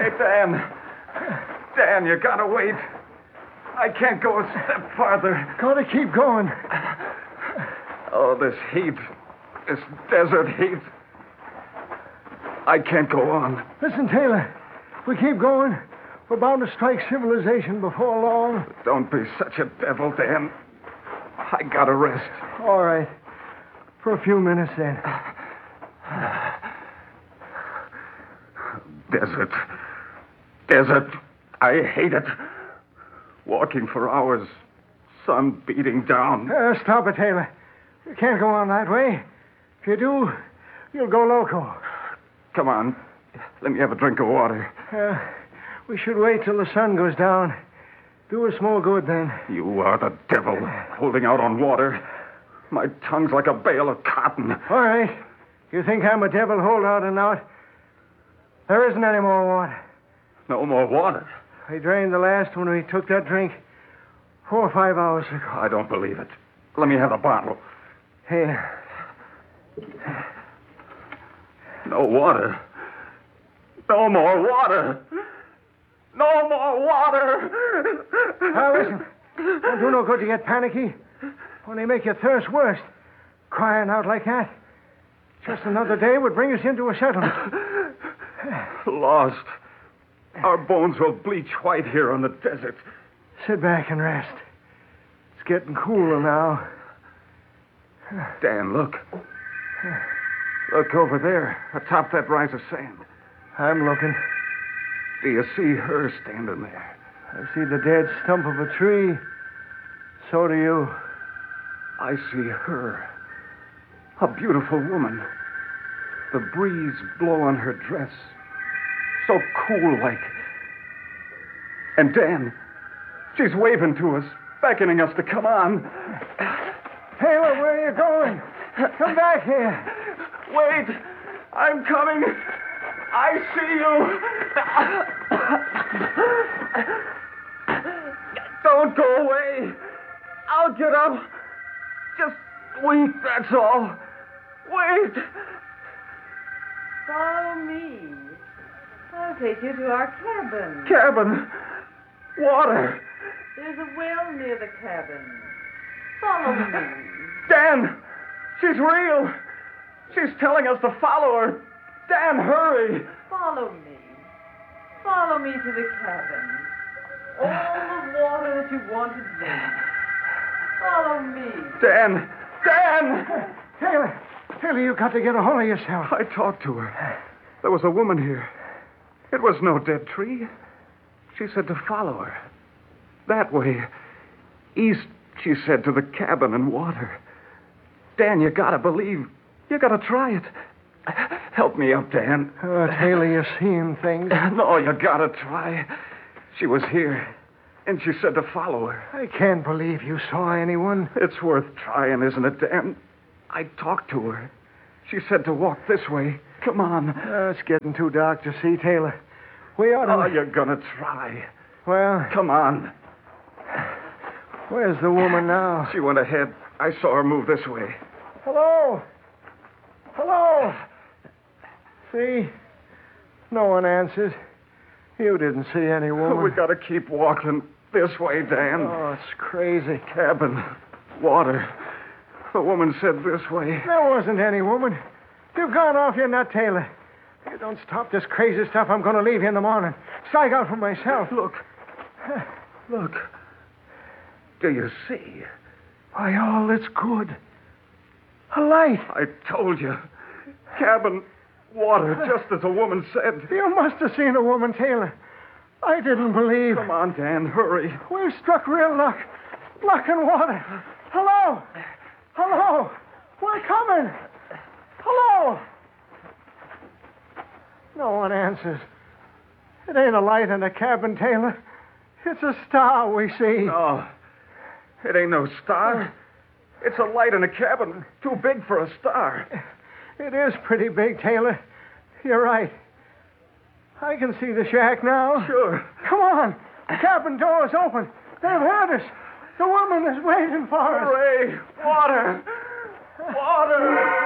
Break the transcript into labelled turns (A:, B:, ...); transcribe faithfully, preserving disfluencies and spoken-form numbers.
A: Hey, Dan. Dan, you gotta wait. I can't go a step farther.
B: Gotta keep going.
A: Oh, this heat. This desert heat. I can't go on.
B: Listen, Taylor. We keep going. We're bound to strike civilization before long.
A: Don't be such a devil, Dan. I gotta rest.
B: All right. For a few minutes, then.
A: Desert. Desert. I hate it. Walking for hours. Sun beating down.
B: Uh, stop it, Taylor. You can't go on that way. If you do, you'll go loco.
A: Come on. Let me have a drink of water.
B: Uh, we should wait till the sun goes down. Do us more good then.
A: You are the devil, holding out on water. My tongue's like a bale of cotton.
B: All right. You think I'm a devil holdout and out? There isn't any more water.
A: No more water?
B: I drained the last when we took that drink four or five hours ago.
A: I don't believe it. Let me have the bottle.
B: Here.
A: No water. No more water. No more water.
B: Now, listen. Don't do no good to get panicky. Only make your thirst worse. Crying out like that. Just another day would bring us into a settlement.
A: Lost. Our bones will bleach white here on the desert.
B: Sit back and rest. It's getting cooler now.
A: Dan, look. Look over there, atop that rise of sand.
B: I'm looking.
A: Do you see her standing there?
B: I see the dead stump of a tree. So do you.
A: I see her. A beautiful woman. The breeze blow on her dress. So cool like. And Dan, she's waving to us, beckoning us to come on.
B: Taylor, where are you going? Come back here.
A: Wait. I'm coming. I see you. Don't go away. I'll get up. Just wait, that's all. Wait.
C: Follow me. I'll take you to our cabin.
A: Cabin. Water.
C: There's a well near the cabin. Follow me.
A: Dan, she's real. She's telling us to follow her. Dan, hurry.
C: Follow me. Follow me to the cabin. All the water that you want to drink. Follow me.
A: Dan. Dan!
B: Taylor. Taylor, you got to get a hold of yourself.
A: I talked to her. There was a woman here. It was no dead tree. She said to follow her. That way. East, she said, to the cabin and water. Dan, you gotta believe. You gotta try it. Help me up, Dan.
B: Oh, Taylor, you're seeing things.
A: No, you gotta try. She was here, and she said to follow her.
B: I can't believe you saw anyone.
A: It's worth trying, isn't it, Dan? I talked to her. She said to walk this way. Come on.
B: Uh, it's getting too dark to see, Taylor. We ought to...
A: Oh, you're gonna try.
B: Well...
A: Come on.
B: Where's the woman now?
A: She went ahead. I saw her move this way.
B: Hello? Hello? See? No one answers. You didn't see any woman.
A: We gotta keep walking this way, Dan.
B: Oh, it's crazy.
A: Cabin. Water. The woman said this way.
B: There wasn't any woman. You've gone off your nut, Taylor. If you don't stop this crazy stuff, I'm going to leave you in the morning. Strike out for myself.
A: Look. Look. Do you see?
B: Why, all that's good. A light.
A: I told you. Cabin, water, just as the woman said.
B: You must have seen a woman, Taylor. I didn't believe.
A: Come on, Dan, hurry.
B: We've struck real luck. Luck and water. Hello? Hello? We're coming. Hello? No one answers. It ain't a light in the cabin, Taylor. It's a star we see.
A: No, it ain't no star. It's a light in a cabin too big for a star.
B: It is pretty big, Taylor. You're right. I can see the shack now.
A: Sure.
B: Come on. The cabin door is open. They've heard us. The woman is waiting for us.
A: Hooray! Water! Water!